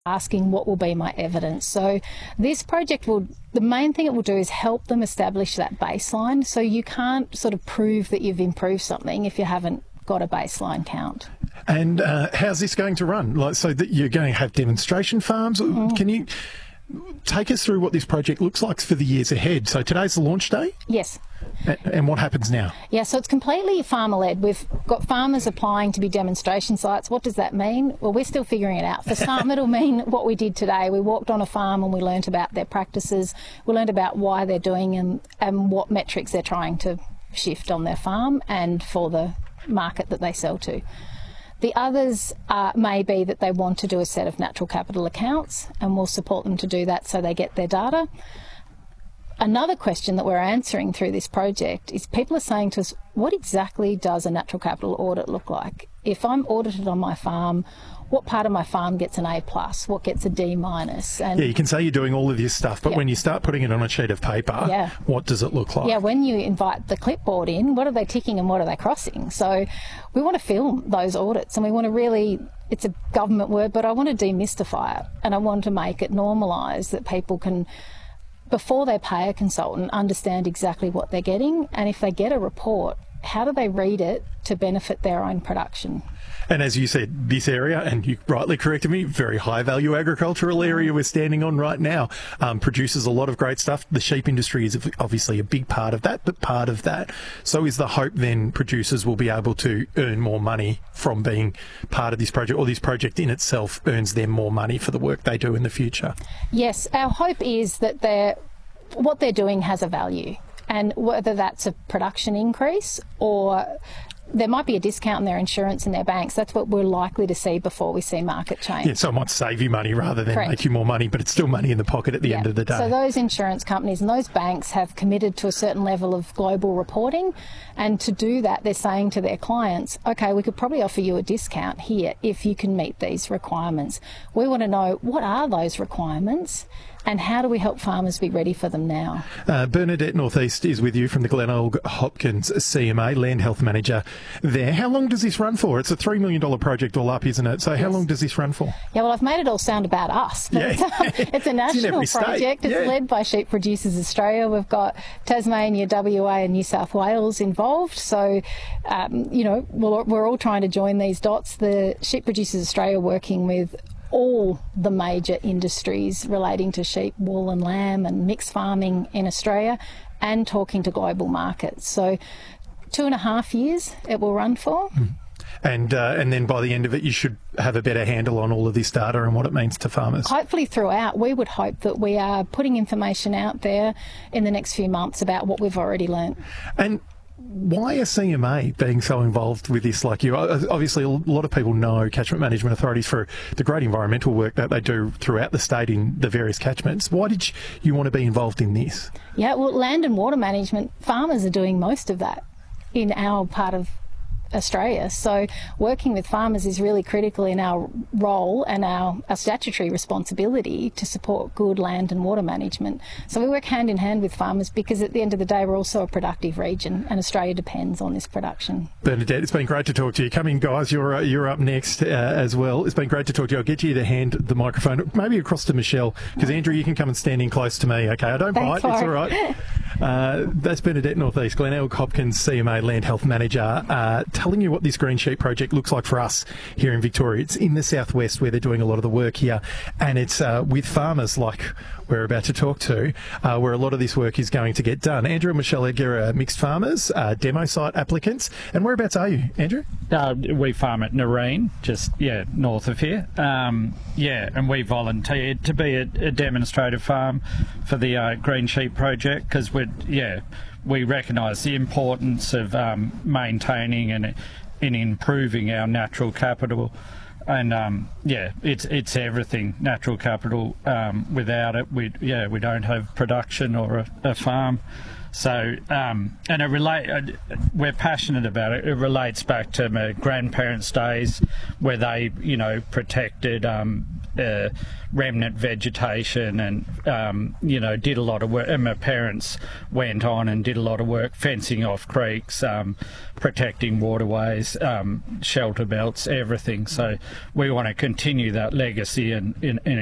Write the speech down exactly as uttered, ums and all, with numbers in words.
asking what will be my evidence. So this project will, the main thing it will do is help them establish that baseline. So you can't sort of prove that you've improved something if you haven't got a baseline count. And uh, how's this going to run? Like, so that you're going to have demonstration farms? Mm. Can you take us through what this project looks like for the years ahead? So today's the launch day? Yes. And what happens now? Yeah, so it's completely farmer-led. We've got farmers applying to be demonstration sites. What does that mean? Well, we're still figuring it out. For some, it'll mean what we did today. We walked on a farm and we learnt about their practices. We learnt about why they're doing and, and what metrics they're trying to shift on their farm and for the market that they sell to. The others uh, may be that they want to do a set of natural capital accounts, and we'll support them to do that so they get their data. Another question that we're answering through this project is people are saying to us, what exactly does a natural capital audit look like? If I'm audited on my farm, what part of my farm gets an A plus? What gets a D minus? And yeah, you can say you're doing all of this stuff, but yeah. when you start putting it on a sheet of paper, yeah. what does it look like? Yeah, when you invite the clipboard in, what are they ticking and what are they crossing? So we want to film those audits, and we want to really, it's a government word, but I want to demystify it, and I want to make it normalised that people can, before they pay a consultant, understand exactly what they're getting, and if they get a report, how do they read it to benefit their own production? And as you said, this area, and you rightly corrected me, very high value agricultural area we're standing on right now, um, produces a lot of great stuff. The sheep industry is obviously a big part of that, but part of that. So is the hope then producers will be able to earn more money from being part of this project, or this project in itself earns them more money for the work they do in the future? Yes, our hope is that they're, what they're doing has a value. And whether that's a production increase or there might be a discount in their insurance and their banks, that's what we're likely to see before we see market change. Yeah, so it might save you money rather than Correct. make you more money, but it's still money in the pocket at the yeah. end of the day. So those insurance companies and those banks have committed to a certain level of global reporting, and to do that they're saying to their clients, okay, we could probably offer you a discount here if you can meet these requirements. We want to know, what are those requirements? And how do we help farmers be ready for them now? Uh, Bernadette Northeast is with you from the Glenelg Hopkins C M A, Land Health Manager there. How long does this run for? It's a three million dollars project all up, isn't it? So how yes. long does this run for? Yeah, well, I've made it all sound about us. But yeah. it's, a, it's a national it's project. It's yeah. led by Sheep Producers Australia. We've got Tasmania, W A and New South Wales involved. So, um, you know, we're, we're all trying to join these dots. The Sheep Producers Australia working with all the major industries relating to sheep, wool and lamb and mixed farming in Australia, and talking to global markets. So two and a half years it will run for. Mm. And uh, and then by the end of it, you should have a better handle on all of this data and what it means to farmers. Hopefully throughout, we would hope that we are putting information out there in the next few months about what we've already learnt. And why are C M A being so involved with this like you? Obviously, a lot of people know catchment management authorities for the great environmental work that they do throughout the state in the various catchments. Why did you want to be involved in this? Yeah, well, land and water management, farmers are doing most of that in our part of Australia. So working with farmers is really critical in our role and our, our statutory responsibility to support good land and water management. So we work hand in hand with farmers because at the end of the day we're also a productive region and Australia depends on this production. Bernadette, it's been great to talk to you. Come in, guys, you're, uh, you're up next uh, as well. It's been great to talk to you. I'll get you to hand the microphone maybe across to Michelle, because Andrew, you can come and stand in close to me, okay? I don't Thanks bite, it's all right. Uh, that's Bernadette Northeast, Glenelg Hopkins C M A Land Health Manager, uh, telling you what this Green Sheep project looks like for us here in Victoria. It's in the southwest where they're doing a lot of the work here, and it's uh, with farmers like we're about to talk to, uh, where a lot of this work is going to get done. Andrew and Michelle Edgar are mixed farmers, uh, demo site applicants. And whereabouts are you, Andrew? Uh, we farm at Nareen, just, yeah, north of here. Um, yeah, and we volunteered to be a, a demonstrative farm for the uh, Green Sheep project because we're, yeah, we recognise the importance of um, maintaining and in improving our natural capital, and um, yeah, it's it's everything. Natural capital. Um, without it, we yeah we don't have production or a, a farm. So um, and it relate. Uh, we're passionate about it. It relates back to my grandparents' days, where they you know protected um, uh, remnant vegetation, and um, you know, did a lot of work. And my parents went on and did a lot of work fencing off creeks, um, protecting waterways, um, shelter belts, everything. So we want to continue that legacy and, and, and